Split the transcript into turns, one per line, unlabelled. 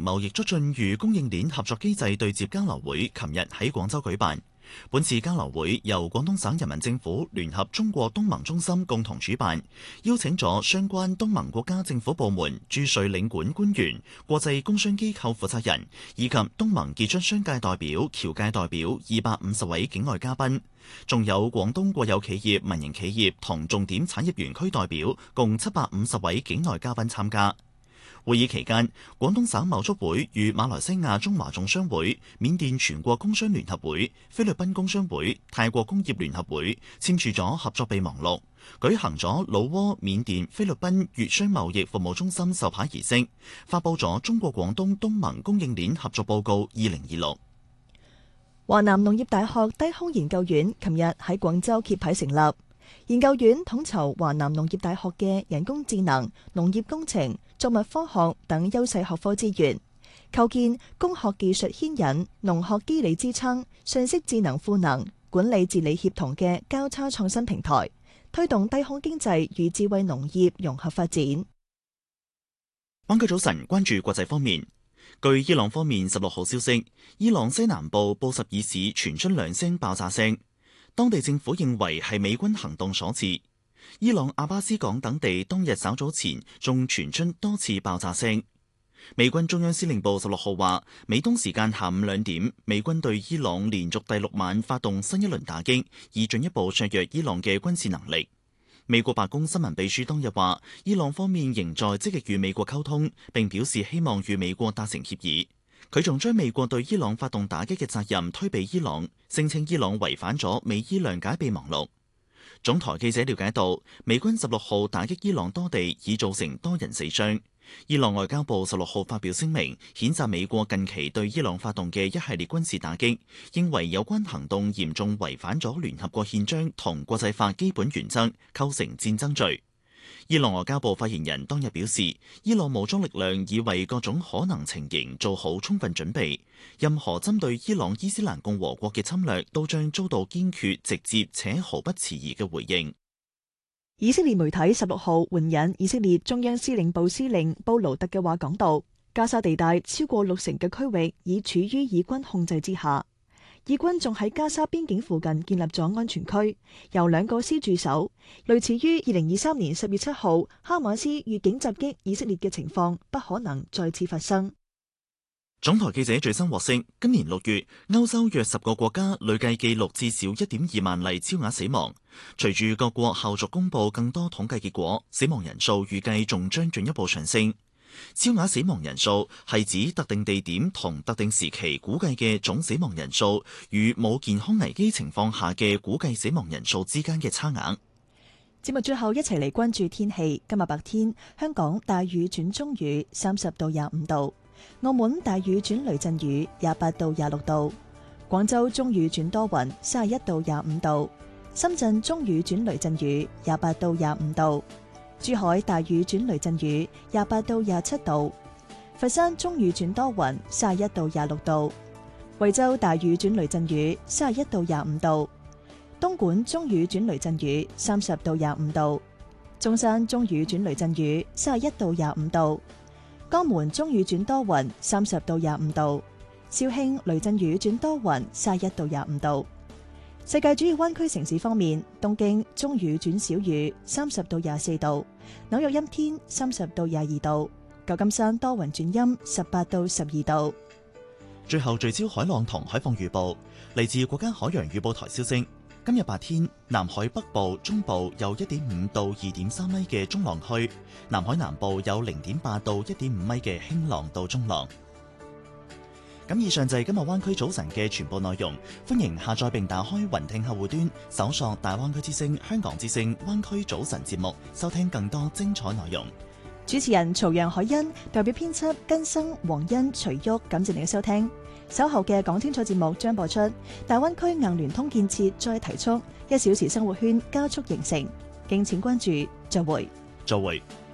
貿易促進與供應鏈合作機制對接交流會琴日喺廣州舉辦。本次交流會由廣東省人民政府聯合中國東盟中心共同主辦，邀請咗相關東盟國家政府部門、駐瑞領館官員、國際工商機構負責人以及東盟傑出商界代表、僑界代表250位境外嘉賓，仲有廣東國有企業、民營企業同重點產業園區代表共750位境外嘉賓參加。會議期間，廣東省貿促會與馬來西亞中華總商會、緬甸全國工商聯合會、菲律賓工商會、泰國工業聯合會簽署咗合作備忘錄，舉行咗老撾緬甸菲律賓粵商貿易服務中心授牌儀式，發佈咗中國廣東東盟供應鏈合作報告2026。
華南農業大學低空研究院琴日喺廣州揭牌成立。研究院統籌華南農業大學嘅人工智能、農業工程、作物科學等優勢學科資源，構建工學技術牽引、農學機理支撐、信息智能賦能、管理治理協同嘅交叉創新平台，推動低空經濟與智慧農業融合發展。
灣區早晨關注國際方面，據伊朗方面16號消息，伊朗西南部布什爾市傳出2聲爆炸聲。當地政府認為係美軍行動所致。伊朗阿巴斯港等地當日稍早前仲傳出多次爆炸聲。美軍中央司令部16號話，美東時間下午2點，美軍對伊朗連續第6晚發動新一輪打擊，以進一步削弱伊朗嘅軍事能力。美國白宮新聞秘書當日話，伊朗方面仍在積極與美國溝通，並表示希望與美國達成協議。佢仲將美國對伊朗發動打擊嘅責任推俾伊朗，聲稱伊朗違反咗美伊諒解備忘錄。總台記者了解到，美軍16號打擊伊朗多地，已造成多人死傷。伊朗外交部16號發表聲明，譴責美國近期對伊朗發動嘅一系列軍事打擊，認為有關行動嚴重違反咗聯合國憲章同國際法基本原則，構成戰爭罪。伊朗外交部發言人當日表示，伊朗武裝力量已為各種可能情形做好充分準備，任何針對伊朗伊斯蘭共和國嘅侵略都將遭到堅決、直接且毫不遲疑嘅回應。
以色列媒體16號援引以色列中央司令部司令布勞特嘅話講到，加沙地帶超過60%嘅區域已處於以軍控制之下。以軍仲喺加沙邊境附近建立咗安全區，由2個師駐守，類似於2023年10月7號哈馬斯越境襲擊以色列嘅情況，不可能再次發生。
總台記者最新獲悉，今年6月，歐洲約10個國家累計記錄至少1.2萬例超額死亡。隨住各國後續公布更多統計結果，死亡人數預計仲將進一步上升。超額死亡人數係指特定地點同特定時期估計嘅總死亡人數與冇健康危機情況下嘅估計死亡人數之間嘅差額。
節目最後一齊嚟關注天氣。今日白天，香港大雨轉中雨，30到25度；澳門大雨轉雷陣雨，28到26度；廣州中雨轉多雲，31到25度；深圳中雨轉雷陣雨，28到25度。珠海大雨轉雷陣雨，28到27度；佛山中雨轉多雲，31到26度；惠州大雨轉雷陣雨，31到25度；東莞中雨轉雷陣雨，30到25度；中山中雨轉雷陣雨，31到25度；江門中雨轉多雲，30到25度；肇慶雷陣雨轉多雲，31到25度。世界主要灣區城市方面，東京中雨轉小雨，30到24度；紐約陰天，30到22度；舊金山多雲轉陰，18到12度。
最後聚焦海浪同海況預報，嚟自國家海洋預報台消息，今日白天南海北部、中部有1.5到2.3米嘅中浪區，南海南部有0.8到1.5米嘅輕浪到中浪。咁以上就係今日灣區早晨嘅全部內容，歡迎下載並打開雲聽客戶端，搜索大灣區之聲、香港之聲灣區早晨節目，收聽更多精彩內容。
主持人曹陽海欣，代表編輯根生、黃欣、徐旭，感謝你嘅收聽。稍後嘅講清楚節目將播出，大灣區硬聯通建設再提速，1小時生活圈加速形成，敬請關注，再會。
再會。